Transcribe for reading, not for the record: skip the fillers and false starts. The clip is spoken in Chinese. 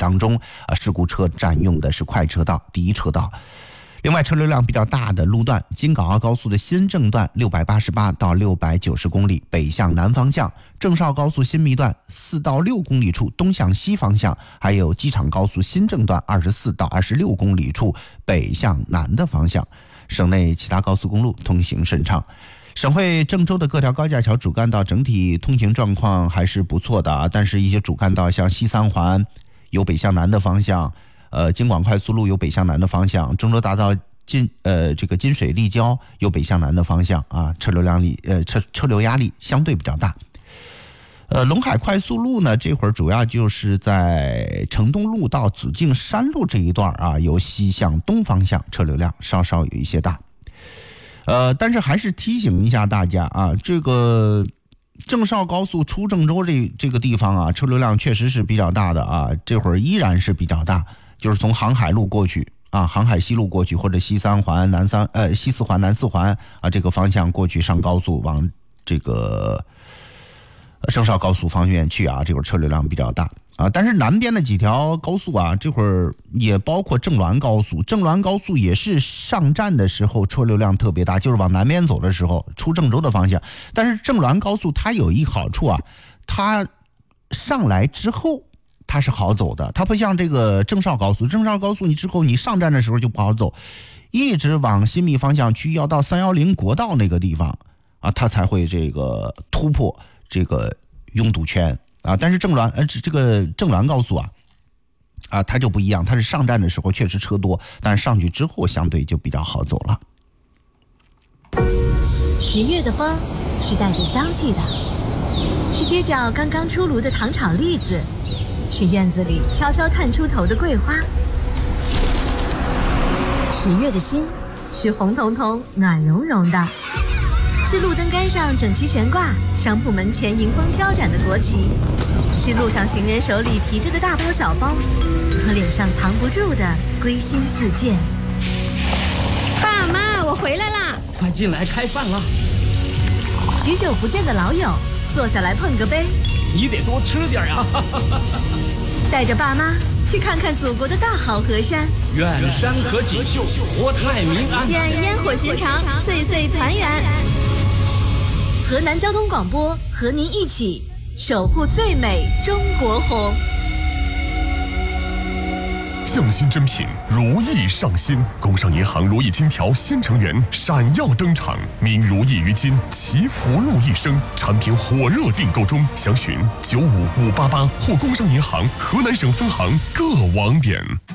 当中，事故车占用的是快车道第一车道。另外，车流量比较大的路段，京港澳高速的新郑段688到690公里北向南方向，郑绍高速新密段4到6公里处东向西方向，还有机场高速新郑段24到26公里处北向南的方向。省内其他高速公路通行顺畅。省会郑州的各条高架桥主干道整体通行状况还是不错的啊，但是一些主干道像西三环由北向南的方向，京广快速路由北向南的方向，郑州大道这个金水立交由北向南的方向啊，车流压力相对比较大。陇海快速路呢，这会儿主要就是在城东路到紫径山路这一段啊，由西向东方向车流量稍稍有一些大。但是还是提醒一下大家啊，这个郑绍高速出郑州这个地方啊，车流量确实是比较大的啊，这会儿依然是比较大，就是从航海路过去啊，航海西路过去，或者西三环西四环南四环啊这个方向过去上高速往这个郑绍高速方面去啊，这会儿车流量比较大啊。但是南边的几条高速啊，这会儿也包括郑滦高速，郑滦高速也是上站的时候车流量特别大，就是往南边走的时候出郑州的方向。但是郑滦高速它有一好处啊，它上来之后它是好走的，它不像这个郑绍高速你之后你上站的时候就不好走，一直往新密方向去，要到310国道那个地方啊，它才会这个突破这个拥堵圈啊。但是这个郑滦高速啊它就不一样，它是上站的时候确实车多，但是上去之后相对就比较好走了。 10月的风是带着香气的，是街角刚刚出炉的糖炒栗子，是院子里悄悄探出头的桂花。10月的心是红彤彤暖融融的，是路灯杆上整齐悬挂，商铺门前迎风飘展的国旗，是路上行人手里提着的大包小包，和脸上藏不住的归心似箭。 爸妈，我回来啦！ 快进来开饭了。 许久不见的老友，坐下来碰个杯。 你得多吃点啊！ 带着爸妈去看看祖国的大好河山。 愿山河锦绣，国泰民安。 愿烟火寻常，岁岁团圆。 河南交通广播和您一起守护最美中国红。 匠心珍品，如意上新。工商银行如意金条新成员闪耀登场，名如意于今，祈福禄一生。产品火热订购中，详询95588或工商银行河南省分行各网点。